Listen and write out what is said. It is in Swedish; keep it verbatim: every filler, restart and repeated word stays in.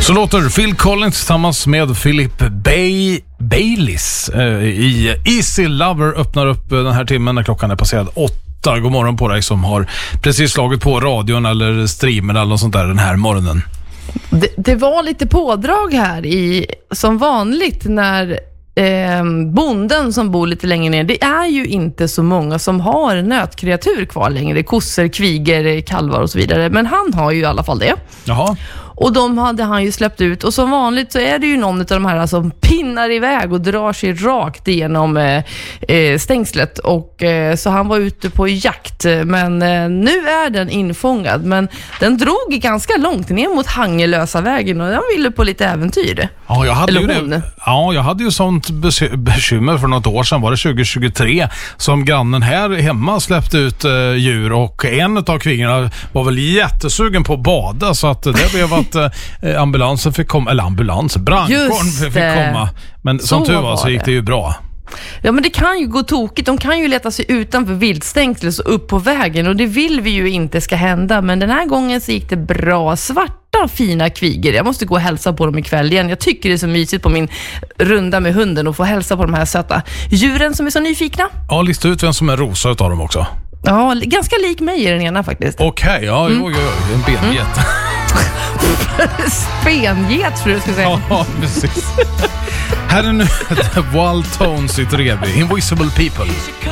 Så låter Phil Collins tillsammans med Philip Bay Baylis eh, i Easy Lover öppnar upp den här timmen när klockan är passerad åtta. God morgon på dig som har precis slagit på radion eller streamen eller något sånt där den här morgonen. Det, det var lite pådrag här i, som vanligt när eh, bonden som bor lite längre ner, det är ju inte så många som har nötkreatur kvar längre, kossor, kviger, kalvar och så vidare, men han har ju i alla fall det. Jaha. Och de hade han ju släppt ut. Och som vanligt så är det ju någon av de här som pinnar iväg och drar sig rakt igenom eh, stängslet. Och eh, så han var ute på jakt. Men eh, nu är den infångad. Men den drog ganska långt ner mot Hangelösa vägen. Och den ville på lite äventyr. Ja, jag hade, ju Eller hon. det, ja, jag hade ju sånt bekymmer för något år sedan. Var det tjugo tjugotre som grannen här hemma släppte ut eh, djur. Och en av kvinnorna var väl jättesugen på att bada. Så att det blev att eh, ambulansen fick komma. Eller ambulans, brandkåren fick komma. Men så som tur var så gick det ju bra. Ja, men det kan ju gå tokigt. De kan ju leta sig utanför viltstängslet och upp på vägen. Och det vill vi ju inte ska hända. Men den här gången så gick det bra. Svarta, fina kviger. Jag måste gå och hälsa på dem ikväll igen. Jag tycker det är så mysigt på min runda med hunden att få hälsa på de här söta djuren som är så nyfikna. Ja, lista ut vem som är rosa utav dem också. Ja, ganska lik mig i den ena faktiskt. Okej, okay, ja, mm. jo, jo, en benget. Mm. Spenget, tror du ska säga. Ja, precis. Här är nu Wild Tones i Trevi, Invisible People.